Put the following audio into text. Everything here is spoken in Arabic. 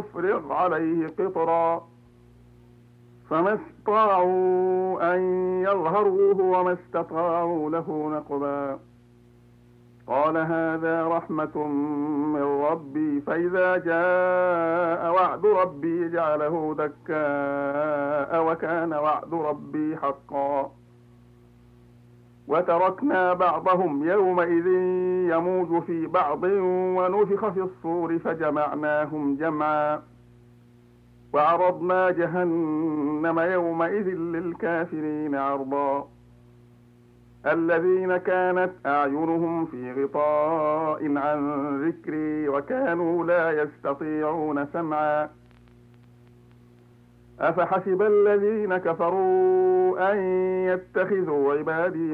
فافرغ عليه قطرا فما استطاعوا أن يظهروه وما استطاعوا له نقبا قال هذا رحمة من ربي فإذا جاء وعد ربي جعله دكاء وكان وعد ربي حقا وتركنا بعضهم يومئذ يموج في بعض ونفخ في الصور فجمعناهم جمعا وعرضنا جهنم يومئذ للكافرين عرضا الذين كانت أعينهم في غطاء عن ذكري وكانوا لا يستطيعون سمعا أفحسب الذين كفروا أن يتخذوا عبادي